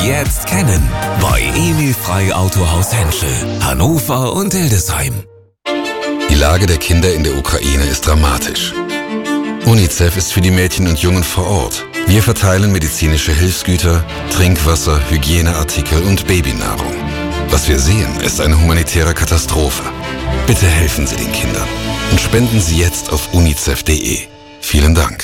Jetzt kennen bei Emil Frey Autohaus Henschel, Hannover und Hildesheim. Die Lage der Kinder in der Ukraine ist dramatisch. UNICEF ist für die Mädchen und Jungen vor Ort. Wir verteilen medizinische Hilfsgüter, Trinkwasser, Hygieneartikel und Babynahrung. Was wir sehen, ist eine humanitäre Katastrophe. Bitte helfen Sie den Kindern und spenden Sie jetzt auf unicef.de. Vielen Dank.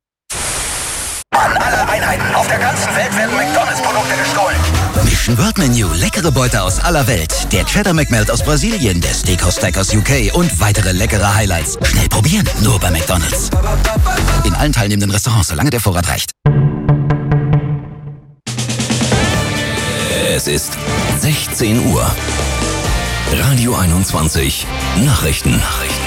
An alle Einheiten auf der ganzen Welt werden McDonalds-Produkte gestohlen. Mission World Menu, leckere Beute aus aller Welt. Der Cheddar McMelt aus Brasilien, der Steakhouse Stack aus UK und weitere leckere Highlights. Schnell probieren, nur bei McDonalds. In allen teilnehmenden Restaurants, solange der Vorrat reicht. Es ist 16 Uhr. Radio 21 Nachrichten.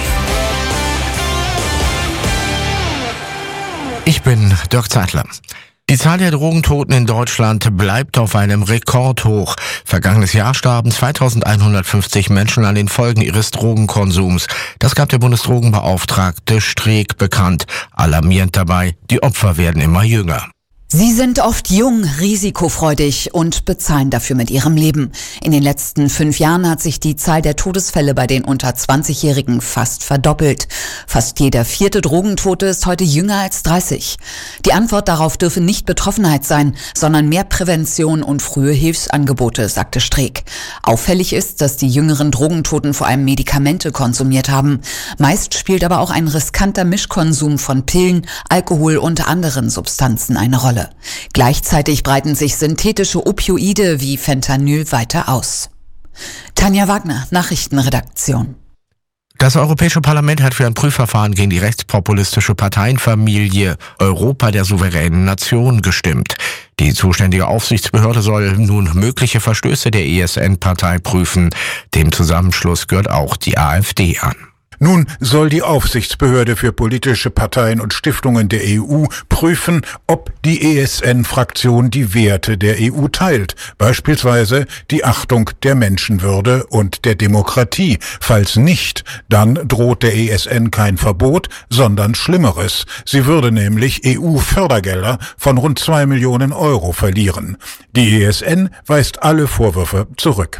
Ich bin Dirk Zeitler. Die Zahl der Drogentoten in Deutschland bleibt auf einem Rekordhoch. Vergangenes Jahr starben 2150 Menschen an den Folgen ihres Drogenkonsums. Das gab der Bundesdrogenbeauftragte Streeck bekannt. Alarmierend dabei, die Opfer werden immer jünger. Sie sind oft jung, risikofreudig und bezahlen dafür mit ihrem Leben. In den letzten 5 Jahren hat sich die Zahl der Todesfälle bei den unter 20-Jährigen fast verdoppelt. Fast jeder 4. Drogentote ist heute jünger als 30. Die Antwort darauf dürfe nicht Betroffenheit sein, sondern mehr Prävention und frühe Hilfsangebote, sagte Streeck. Auffällig ist, dass die jüngeren Drogentoten vor allem Medikamente konsumiert haben. Meist spielt aber auch ein riskanter Mischkonsum von Pillen, Alkohol und anderen Substanzen eine Rolle. Gleichzeitig breiten sich synthetische Opioide wie Fentanyl weiter aus. Tanja Wagner, Nachrichtenredaktion. Das Europäische Parlament hat für ein Prüfverfahren gegen die rechtspopulistische Parteienfamilie Europa der souveränen Nation gestimmt. Die zuständige Aufsichtsbehörde soll nun mögliche Verstöße der ESN-Partei prüfen. Dem Zusammenschluss gehört auch die AfD an. Nun soll die Aufsichtsbehörde für politische Parteien und Stiftungen der EU prüfen, ob die ESN-Fraktion die Werte der EU teilt, beispielsweise die Achtung der Menschenwürde und der Demokratie. Falls nicht, dann droht der ESN kein Verbot, sondern Schlimmeres. Sie würde nämlich EU-Fördergelder von rund 2 Millionen Euro verlieren. Die ESN weist alle Vorwürfe zurück.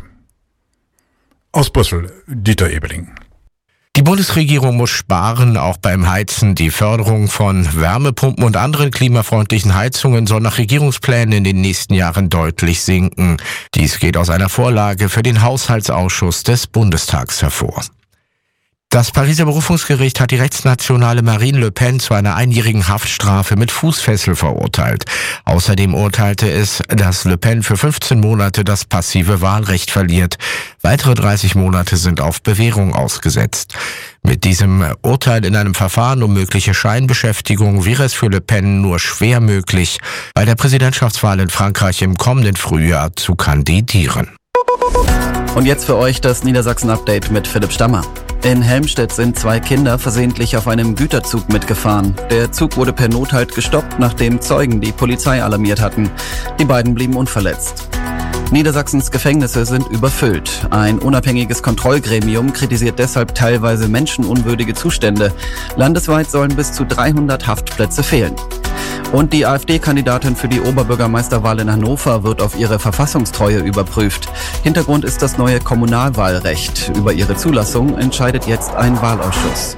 Aus Brüssel, Dieter Ebeling. Die Bundesregierung muss sparen, auch beim Heizen. Die Förderung von Wärmepumpen und anderen klimafreundlichen Heizungen soll nach Regierungsplänen in den nächsten Jahren deutlich sinken. Dies geht aus einer Vorlage für den Haushaltsausschuss des Bundestags hervor. Das Pariser Berufungsgericht hat die rechtsnationale Marine Le Pen zu einer 1-jährigen Haftstrafe mit Fußfessel verurteilt. Außerdem urteilte es, dass Le Pen für 15 Monate das passive Wahlrecht verliert. Weitere 30 Monate sind auf Bewährung ausgesetzt. Mit diesem Urteil in einem Verfahren um mögliche Scheinbeschäftigung wäre es für Le Pen nur schwer möglich, bei der Präsidentschaftswahl in Frankreich im kommenden Frühjahr zu kandidieren. Und jetzt für euch das Niedersachsen-Update mit Philipp Stammer. In Helmstedt sind 2 Kinder versehentlich auf einem Güterzug mitgefahren. Der Zug wurde per Nothalt gestoppt, nachdem Zeugen die Polizei alarmiert hatten. Die beiden blieben unverletzt. Niedersachsens Gefängnisse sind überfüllt. Ein unabhängiges Kontrollgremium kritisiert deshalb teilweise menschenunwürdige Zustände. Landesweit sollen bis zu 300 Haftplätze fehlen. Und die AfD-Kandidatin für die Oberbürgermeisterwahl in Hannover wird auf ihre Verfassungstreue überprüft. Hintergrund ist das neue Kommunalwahlrecht. Über ihre Zulassung entscheidet jetzt ein Wahlausschuss.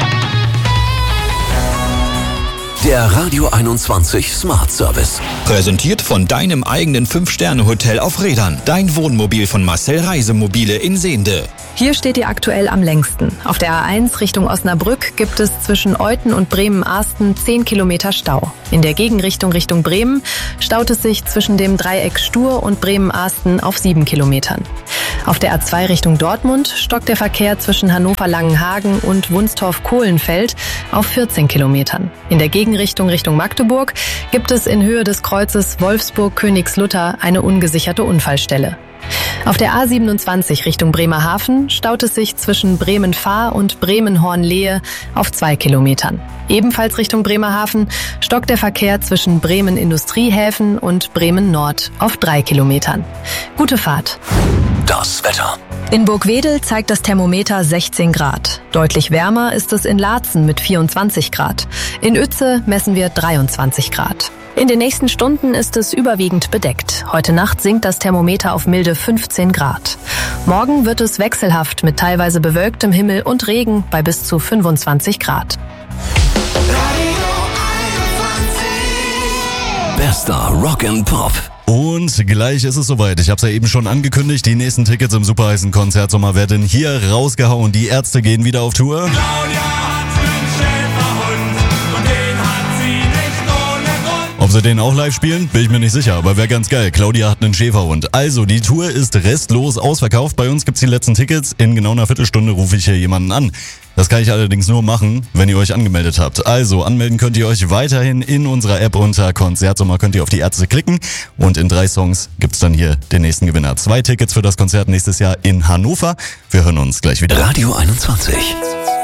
Der Radio 21 Smart Service. Präsentiert von deinem eigenen 5-Sterne-Hotel auf Rädern. Dein Wohnmobil von Marcel Reisemobile in Sehnde. Hier steht ihr aktuell am längsten. Auf der A1 Richtung Osnabrück gibt es zwischen Euthen und Bremen-Arsten 10 Kilometer Stau. In der Gegenrichtung Richtung Bremen staut es sich zwischen dem Dreieck Stur und Bremen-Arsten auf 7 Kilometern. Auf der A2 Richtung Dortmund stockt der Verkehr zwischen Hannover-Langenhagen und Wunstorf-Kohlenfeld auf 14 Kilometern. In der Gegenrichtung Richtung Magdeburg gibt es in Höhe des Kreuzes Wolfsburg-Königslutter eine ungesicherte Unfallstelle. Auf der A27 Richtung Bremerhaven staut es sich zwischen Bremen-Fahr und Bremen-Hornlehe auf 2 Kilometern. Ebenfalls Richtung Bremerhaven stockt der Verkehr zwischen Bremen-Industriehäfen und Bremen-Nord auf 3 Kilometern. Gute Fahrt. Das Wetter. In Burgwedel zeigt das Thermometer 16 Grad. Deutlich wärmer ist es in Laatzen mit 24 Grad. In Uetze messen wir 23 Grad. In den nächsten Stunden ist es überwiegend bedeckt. Heute Nacht sinkt das Thermometer auf milde 15 Grad. Morgen wird es wechselhaft mit teilweise bewölktem Himmel und Regen bei bis zu 25 Grad. Bester Rock and Pop. Und gleich ist es soweit. Ich habe es ja eben schon angekündigt. Die nächsten Tickets im superheißen Konzertsommer werden hier rausgehauen. Die Ärzte gehen wieder auf Tour. Claudia hat einen Schäferhund und den hat sie nicht ohne Grund. Ob sie den auch live spielen, bin ich mir nicht sicher, aber wäre ganz geil. Claudia hat einen Schäferhund. Also, die Tour ist restlos ausverkauft. Bei uns gibt's die letzten Tickets. In genau einer Viertelstunde rufe ich hier jemanden an. Das kann ich allerdings nur machen, wenn ihr euch angemeldet habt. Also, anmelden könnt ihr euch weiterhin in unserer App unter Konzertsommer. Könnt ihr auf die Ärzte klicken und in 3 Songs gibt's dann hier den nächsten Gewinner. 2 Tickets für das Konzert nächstes Jahr in Hannover. Wir hören uns gleich wieder. Radio 21.